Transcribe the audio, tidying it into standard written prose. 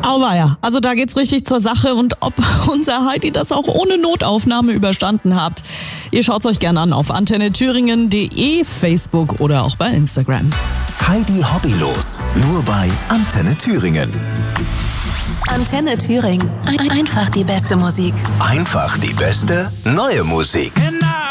Auweia, also da geht's richtig zur Sache und ob unser Heidi das auch ohne Notaufnahme überstanden hat. Ihr schaut's euch gerne an auf antennethüringen.de, Facebook oder auch bei Instagram. Heidi Hobbylos, nur bei Antenne Thüringen. Antenne Thüringen. Einfach die beste Musik. Einfach die beste neue Musik.